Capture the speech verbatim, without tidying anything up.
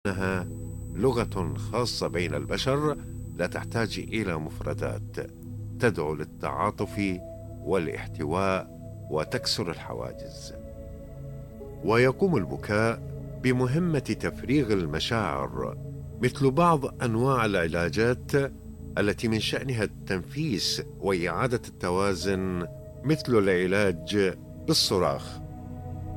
إنها لغة خاصة بين البشر، لا تحتاج إلى مفردات، تدعو للتعاطف والاحتواء وتكسر الحواجز. ويقوم البكاء بمهمة تفريغ المشاعر، مثل بعض أنواع العلاجات التي من شأنها التنفيس وإعادة التوازن، مثل العلاج بالصراخ.